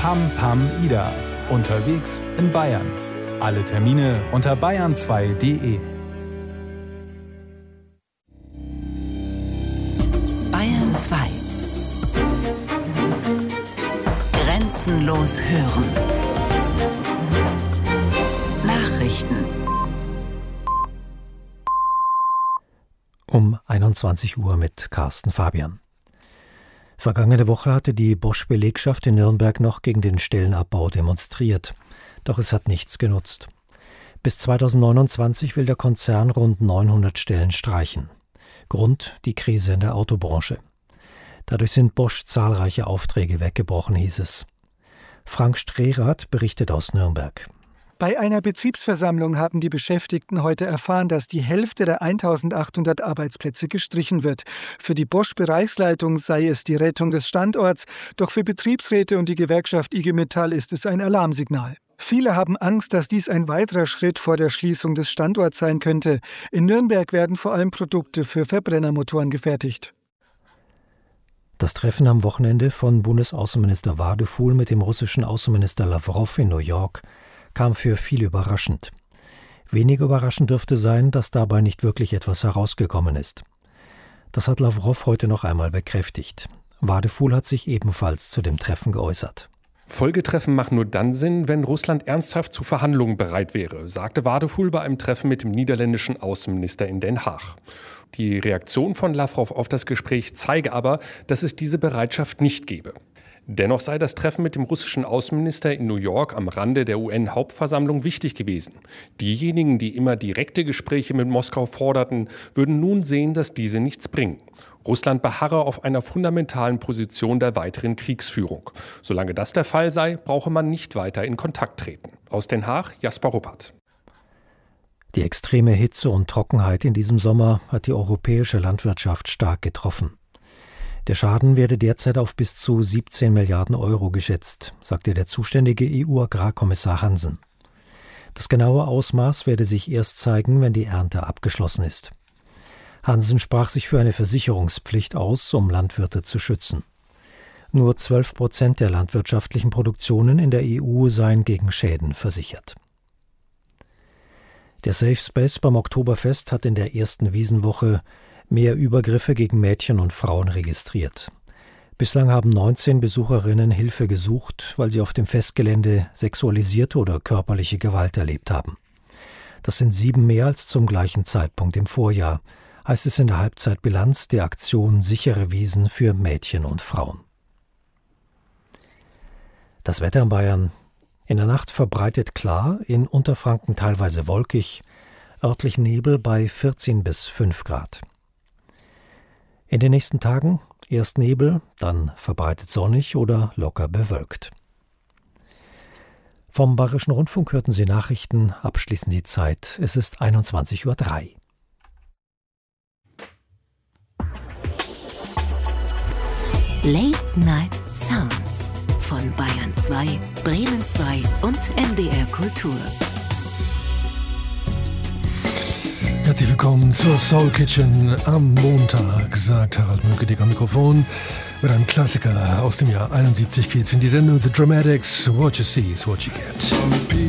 Pam Pam Ida. Unterwegs in Bayern. Alle Termine unter bayern2.de. Bayern 2. Grenzenlos hören. Nachrichten. Um 21 Uhr mit Carsten Fabian. Vergangene Woche hatte die Bosch-Belegschaft in Nürnberg noch gegen den Stellenabbau demonstriert. Doch es hat nichts genutzt. Bis 2029 will der Konzern rund 900 Stellen streichen. Grund die Krise in der Autobranche. Dadurch sind Bosch zahlreiche Aufträge weggebrochen, hieß es. Frank Strehrath berichtet aus Nürnberg. Bei einer Betriebsversammlung haben die Beschäftigten heute erfahren, dass die Hälfte der 1800 Arbeitsplätze gestrichen wird. Für die Bosch-Bereichsleitung sei es die Rettung des Standorts, doch für Betriebsräte und die Gewerkschaft IG Metall ist es ein Alarmsignal. Viele haben Angst, dass dies ein weiterer Schritt vor der Schließung des Standorts sein könnte. In Nürnberg werden vor allem Produkte für Verbrennermotoren gefertigt. Das Treffen am Wochenende von Bundesaußenminister Wadefuhl mit dem russischen Außenminister Lawrow in New York kam für viele überraschend. Weniger überraschend dürfte sein, dass dabei nicht wirklich etwas herausgekommen ist. Das hat Lawrow heute noch einmal bekräftigt. Wadefuhl hat sich ebenfalls zu dem Treffen geäußert. Folgetreffen machen nur dann Sinn, wenn Russland ernsthaft zu Verhandlungen bereit wäre, sagte Wadefuhl bei einem Treffen mit dem niederländischen Außenminister in Den Haag. Die Reaktion von Lawrow auf das Gespräch zeige aber, dass es diese Bereitschaft nicht gebe. Dennoch sei das Treffen mit dem russischen Außenminister in New York am Rande der UN-Hauptversammlung wichtig gewesen. Diejenigen, die immer direkte Gespräche mit Moskau forderten, würden nun sehen, dass diese nichts bringen. Russland beharre auf einer fundamentalen Position der weiteren Kriegsführung. Solange das der Fall sei, brauche man nicht weiter in Kontakt treten. Aus Den Haag, Jasper Ruppert. Die extreme Hitze und Trockenheit in diesem Sommer hat die europäische Landwirtschaft stark getroffen. Der Schaden werde derzeit auf bis zu 17 Milliarden Euro geschätzt, sagte der zuständige EU-Agrarkommissar Hansen. Das genaue Ausmaß werde sich erst zeigen, wenn die Ernte abgeschlossen ist. Hansen sprach sich für eine Versicherungspflicht aus, um Landwirte zu schützen. Nur 12% der landwirtschaftlichen Produktionen in der EU seien gegen Schäden versichert. Der Safe Space beim Oktoberfest hat in der ersten Wiesenwoche mehr Übergriffe gegen Mädchen und Frauen registriert. Bislang haben 19 Besucherinnen Hilfe gesucht, weil sie auf dem Festgelände sexualisierte oder körperliche Gewalt erlebt haben. Das sind 7 mehr als zum gleichen Zeitpunkt im Vorjahr, heißt es in der Halbzeitbilanz der Aktion Sichere Wiesen für Mädchen und Frauen. Das Wetter in Bayern. In der Nacht verbreitet klar, in Unterfranken teilweise wolkig, örtlich Nebel bei 14 bis 5 Grad. In den nächsten Tagen erst Nebel, dann verbreitet sonnig oder locker bewölkt. Vom Bayerischen Rundfunk hörten Sie Nachrichten, abschließend die Zeit. Es ist 21:03 Uhr. Late Night Sounds von Bayern 2, Bremen 2 und MDR Kultur. Herzlich willkommen zur Soul Kitchen am Montag, sagt Harald Münke am Mikrofon mit einem Klassiker aus dem Jahr 71 geht's in die Sendung The Dramatics, What You See is What You Get.